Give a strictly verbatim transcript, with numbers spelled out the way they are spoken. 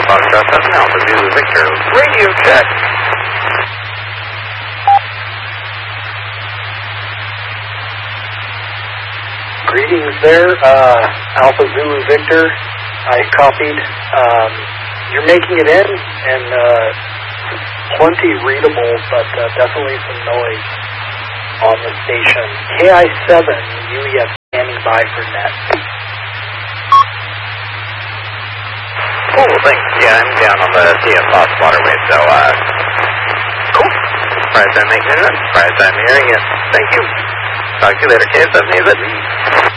Foxtrot seven, Alpha Zulu Victor, radio check. Greetings there, uh, Alpha Zulu Victor. I copied. Um, you're making it in, and uh, plenty readable, but uh, definitely some noise on the station. K I seven, U E F standing by for net. Cool, thanks. Yeah, I'm down on the T F Fox waterway, so, uh, cool. Surprised I'm making it in. Surprised I'm hearing it. Thank you. Talk to you later, K seven A Z.